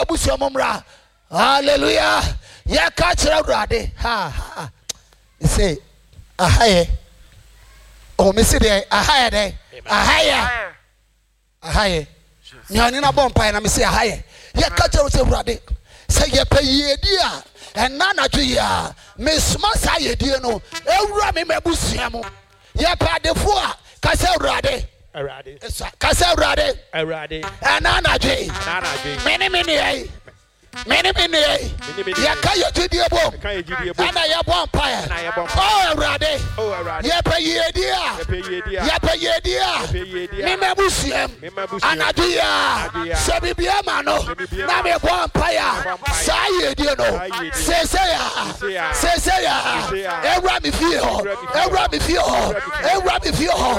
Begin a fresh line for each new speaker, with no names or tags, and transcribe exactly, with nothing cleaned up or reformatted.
mabusu momra. Hallelujah. Ya catch Rade. Ha. Say, ahaye. Oh, Mister Day, ahaye day. Ahaye. Ahaye. Nyanina bompa na me say ahaye. Ya catch Rade. Say ye pay ye dear. And nana to ya. Miss Massa ye dear no. Ewra me mabusiamo. Ya pa de four. Kasa Rade.
Arade.
Kasa Rade.
Arade.
And nana J.
Nana J.
Many, many. Many, many. Ya kayo to the above. And I have one fire. Oh, Rade.
Oh, Rade.
Ya pay ye dear. Ya pay ye dear. Mimabusiam. Anadia. Sabibia mano. Name one fire. Say, you know. Say, say, say, say, Every feel. Every feel. Every feel.